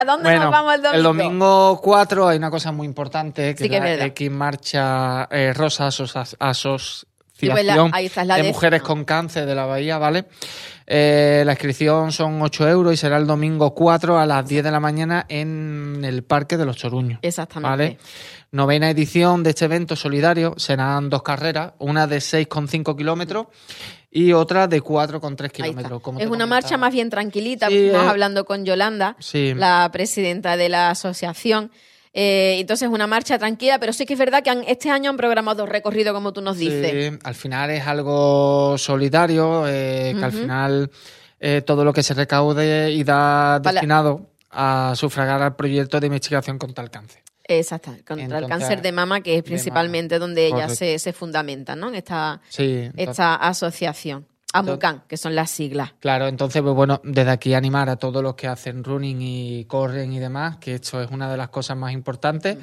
¿A dónde nos vamos el domingo? El domingo 4 hay una cosa muy importante, que sí, es la X Marcha Rosa, Asociación de Mujeres con Cáncer de la Bahía, ¿vale? La inscripción son 8 euros y será el domingo 4 a las 10 de la mañana en el Parque de los Choruños. Exactamente. ¿Vale? 9ª edición de este evento solidario. Serán 2 carreras, una de 6,5 kilómetros y otra de 4,3 kilómetros. Es una marcha más bien tranquilita. Sí, estamos hablando con Yolanda, la presidenta de la asociación. Entonces una marcha tranquila, pero sí que es verdad que este año han programado 2 recorridos, como tú nos dices. Sí, al final es algo solidario, que al final todo lo que se recaude y da destinado a sufragar al proyecto de investigación contra el cáncer. Exacto, contra el cáncer de mama, que es principalmente donde ella se fundamenta, ¿no? En esta asociación. AMUCAN, que son las siglas. Claro, entonces, pues bueno, desde aquí animar a todos los que hacen running y corren y demás, que esto es una de las cosas más importantes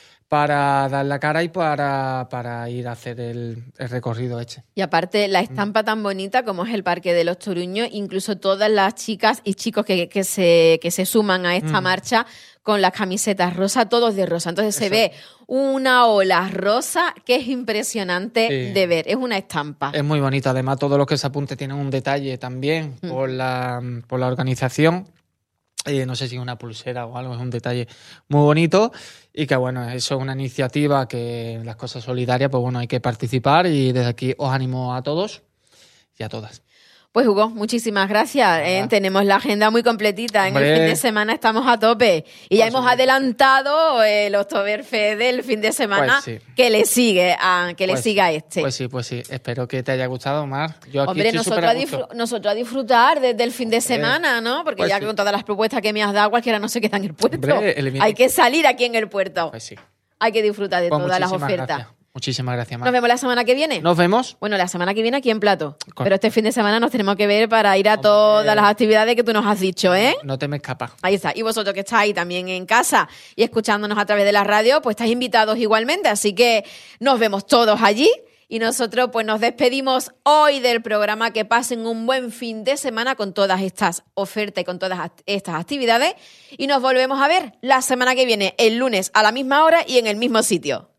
para dar la cara y para ir a hacer el recorrido este. Y aparte, la estampa tan bonita como es el Parque de los Choruños, incluso todas las chicas y chicos que se suman a esta marcha con las camisetas rosa, todos de rosa. Entonces se ve una ola rosa que es impresionante de ver. Es una estampa. Es muy bonito. Además, todos los que se apunten tienen un detalle también por la organización. No sé si es una pulsera o algo, es un detalle muy bonito y que bueno, eso es una iniciativa que las cosas solidarias, pues bueno, hay que participar y desde aquí os animo a todos y a todas. Pues Hugo, muchísimas gracias. Tenemos la agenda muy completita. Hombre. En el fin de semana estamos a tope. Y ya hemos adelantado el Oktoberfest del fin de semana que le sigue a este. Pues sí. Espero que te haya gustado, Mar. Yo aquí Hombre, nosotros a disfrutar desde el fin de semana, ¿no? Porque pues ya con todas las propuestas que me has dado, cualquiera no se queda en el puerto. Hombre, hay que salir aquí en el puerto. Pues sí. Hay que disfrutar de todas las ofertas. Gracias. Muchísimas gracias, Mar. ¿Nos vemos la semana que viene? ¿Nos vemos? Bueno, la semana que viene aquí en Plato. Pero este fin de semana nos tenemos que ver para ir a todas las actividades que tú nos has dicho, ¿eh? No te me escapas. Ahí está. Y vosotros que estáis también en casa y escuchándonos a través de la radio, pues estáis invitados igualmente. Así que nos vemos todos allí. Y nosotros pues nos despedimos hoy del programa. Que pasen un buen fin de semana con todas estas ofertas y con todas estas actividades. Y nos volvemos a ver la semana que viene, el lunes a la misma hora y en el mismo sitio.